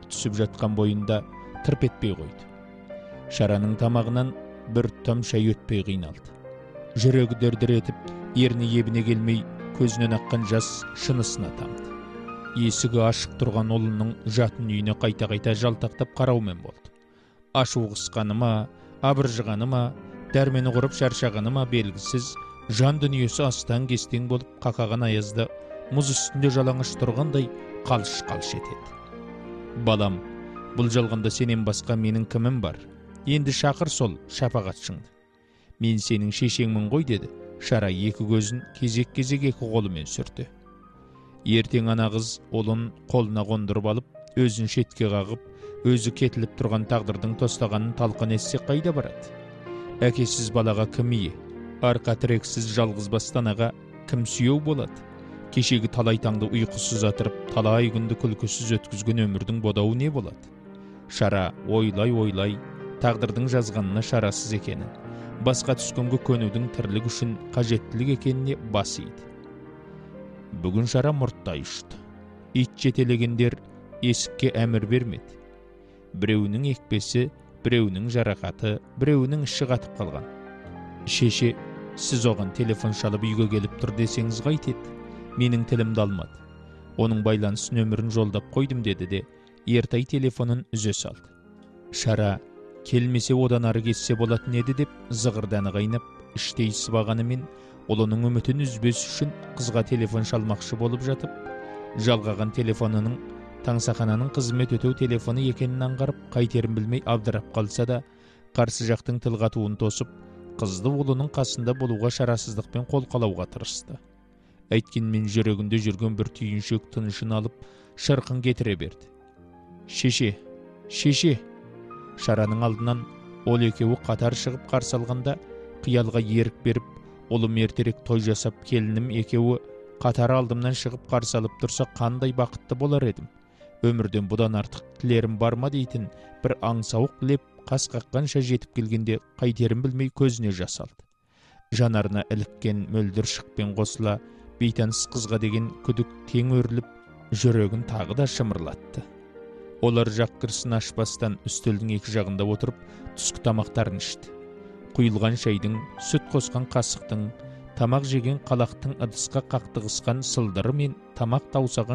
түсіп жатқан бойында тырп етпей қойды. Шараның тамағынан бір том шай өтпей қиналды. Жүрегі дір-дір етіп, ерні ебіне келмей, көзінен аққан жас шынысына тамды. Есігі ашық тұрған ұлының жатын үйіне қайта-қайта жалтақтап қараумен болды. Ашу қысқаны ма, абыржығаны ма, дәрмені құрып шаршағаны ма белгісіз, жан дүниесі астан-кестең болып қақаған аязда мұз үстінде жалаңаш тұрғандай қалш-қалш етеді. Балам, бұл жалғанда сенен басқа менің кімім бар? Енді шақыр сол шапағатшыңды. Мен сенің шешеңмін ғой, деді. Шара екі көзін кезек-кезек екі қолымен сүрді. Ертең ана қыз ұлын қолына қондырып алып, өзін шетке қағып, өзі кетіліп тұрған тағдырдың тостағанын талқан етсе қайда барады? Әкесіз балаға кім ие? Арқа тірексіз жалғыз бастанаға кім сүйеу болады? Кешегі талай таңды ұйқысыз атырып, талай күнді күлкісіз өткізген өмірдің бодауы не болады? Шара ойлай-ойлай тағдырдың жазғанына шарасыз екенін, басқа түскенге көнудің тірлік үшін қажеттілік екеніне бас иді. Бүгін Шара мұрттай ұшты. Ит жетелегендер есікке әмір бермеді. Біреуінің екпесі, біреуінің жарақаты, біреуінің іші қатып қалған. Шеше, сіз оған телефон шалып үйге келіп тұр десеңіз қайтеді? Менің тілімді алмады. Оның байланыс нөмірін жолдап қойдым, деді де Ертай телефонын үзе салды. Шара келмесе одан ары кетсе болатын еді деп зығырданы қайнап, іштей сыбағанымен ұлының үмітін үзбес үшін қызға телефон шалмақшы болып жатып, жалғаған телефонының Таңсақананың қызмет өтеу телефоны екенін аңғарып, қайтерін білмей абдырап қалса да, қарсы жақтың тіл қатуын тосып, қызды ұлының қасында болуға шарасыздықпен қолқалауға тырысты. Әйткенмен жүрегінде жүрген бір түйіншек тынышын алып, шырқын кетіре берді. Шеше, шеше! Шараның алдынан ол екеуі қатар шығып қарсы алғанда, қиялға ерік беріп, ұлым ертерек той жасап, келінім екеуі қатар алдымнан шығып қарсы алып тұрса қандай бақытты болар едім. Өмірден бұдан артық тілерім бар ма дейтін бір аңсауық леп қас қаққанша жетіп келгенде қайтерін білмей көзіне жас алды. Жанарына іліккен мөлдір шықпен қосыла, бейтаныс қызға деген күдік тең өріліп, жүрегін тағы да шымырлатты. Олар жақ кірсін ашпастан үстелдің екі жағында отырып, түскі тамақтарын ішті. Құйылған шайдың, сүт қосқан қасықтың, тамақ жеген қалақтың ыдысқа қақтығысқан сылдыры мен тамақ таусаған